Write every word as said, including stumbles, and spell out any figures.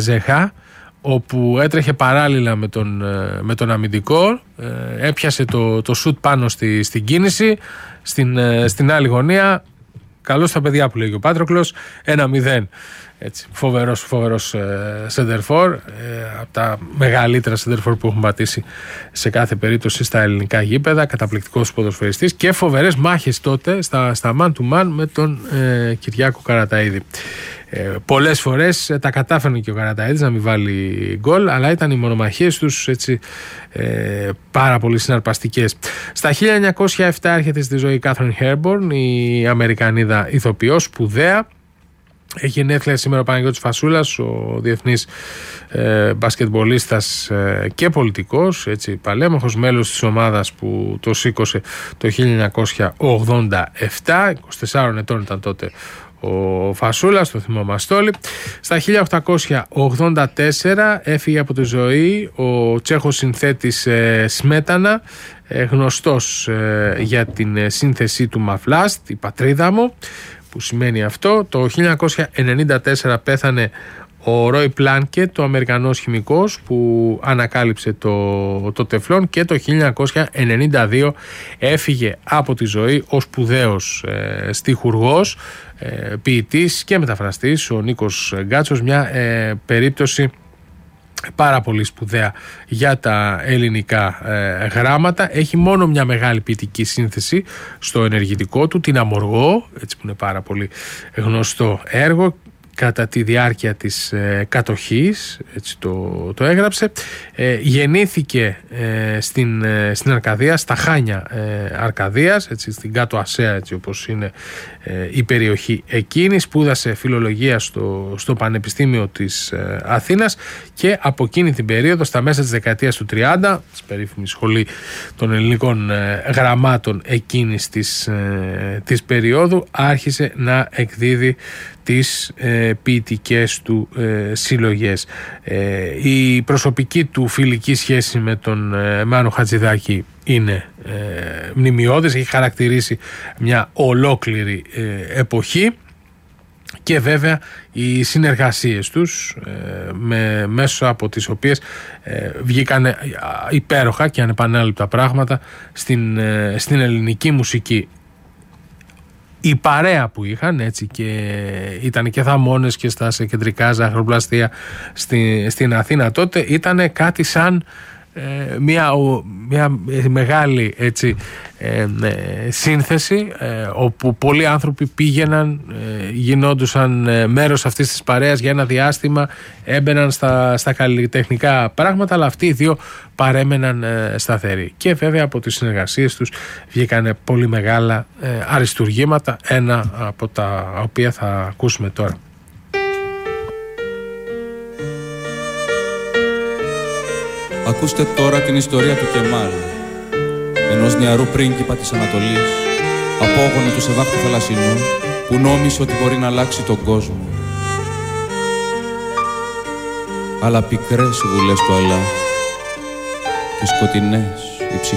Καζέχα, όπου έτρεχε παράλληλα με τον, με τον αμυντικό, έπιασε το, το σουτ πάνω στη, στην κίνηση, στην, στην άλλη γωνία. Καλώς τα παιδιά που λέγει ο Πάτροκλος, ένα μηδέν. Έτσι, φοβερός, φοβερός σεντερφόρ, ε, από τα μεγαλύτερα σεντερφόρ που έχουν πατήσει σε κάθε περίπτωση στα ελληνικά γήπεδα, καταπληκτικός ποδοσφαιριστής και φοβερές μάχες τότε στα, στα man to man με τον ε, Κυριάκο Καραταΐδη. Ε, πολλές φορές ε, τα κατάφερνε και ο Καραταΐδης να μην βάλει γκολ, αλλά ήταν οι μονομαχίες τους έτσι, ε, πάρα πολύ συναρπαστικές. Στα χίλια εννιακόσια επτά έρχεται στη ζωή η Κάθριν Χέρμπορν, η Αμερικανίδα ηθοποιός, σπουδαία. Έχει γενέθλια σήμερα ο Παναγιώτης Φασούλας, ο διεθνής ε, μπασκετμπολίστας ε, και πολιτικός, έτσι, παλέμαχος, μέλος της ομάδας που το σήκωσε το χίλια εννιακόσια ογδόντα επτά, είκοσι τεσσάρων ετών ήταν τότε ο Φασούλας, το θυμόμαστε όλοι. Στα χίλια οκτακόσια ογδόντα τέσσερα έφυγε από τη ζωή ο Τσέχος συνθέτης ε, Σμέτανα, ε, γνωστός ε, για την ε, σύνθεσή του Μαφλάστ, η πατρίδα μου, που σημαίνει αυτό. Το χίλια εννιακόσια ενενήντα τέσσερα πέθανε ο Ρόι Πλάνκετ, το Αμερικανός χημικός που ανακάλυψε το, το τεφλόν, και το χίλια εννιακόσια ενενήντα δύο έφυγε από τη ζωή ο σπουδαίος ε, στιχουργός, ε, ποιητής και μεταφραστής, ο Νίκος Γκάτσος, μια ε, περίπτωση πάρα πολύ σπουδαία για τα ελληνικά ε, γράμματα. Έχει μόνο μια μεγάλη ποιητική σύνθεση στο ενεργητικό του, την Αμοργό, έτσι, που είναι πάρα πολύ γνωστό έργο. Κατά τη διάρκεια της ε, κατοχής, έτσι το, το έγραψε. Ε, γεννήθηκε ε, στην, ε, στην Αρκαδία, στα Χάνια ε, Αρκαδίας, έτσι, στην Κάτω Ασέα, έτσι όπως είναι ε, η περιοχή εκείνη. Σπούδασε φιλολογία στο, στο Πανεπιστήμιο της ε, Αθήνας και από εκείνη την περίοδο, στα μέσα της δεκαετίας του τριάντα, της περίφημη σχολή των ελληνικών ε, γραμμάτων εκείνης της, ε, της περίοδου, άρχισε να εκδίδει τις ε, ποιητικές του ε, συλλογές. Ε, η προσωπική του φιλική σχέση με τον ε, Μάνο Χατζηδάκη είναι ε, μνημειώδης, έχει χαρακτηρίσει μια ολόκληρη ε, εποχή, και βέβαια οι συνεργασίες τους ε, με, μέσω από τις οποίες ε, βγήκαν υπέροχα και ανεπανάληπτα πράγματα στην, ε, στην ελληνική μουσική. Η παρέα που είχαν, έτσι, και ήταν και θαμώνες και στα σε κεντρικά ζαχαροπλαστεία στη, στην Αθήνα τότε, ήταν κάτι σαν ε, μια, μια μεγάλη, έτσι, ε, ε, σύνθεση ε, όπου πολλοί άνθρωποι πήγαιναν, ε, γινόντουσαν ε, μέρος αυτής της παρέας για ένα διάστημα, έμπαιναν στα, στα καλλιτεχνικά πράγματα, αλλά αυτοί οι δύο παρέμεναν ε, σταθεροί. Και βέβαια από τις συνεργασίες τους βγήκαν πολύ μεγάλα ε, αριστουργήματα, ένα από τα οποία θα ακούσουμε τώρα. Ακούστε τώρα την ιστορία του Κεμάλ, ενός νεαρού πρίγκιπα της Ανατολής, απόγονο του Σεβάχ του Θαλασσινού, που νόμισε ότι μπορεί να αλλάξει τον κόσμο. Αλλά πικρές οι δουλειές του Αλλάχ και σκοτεινές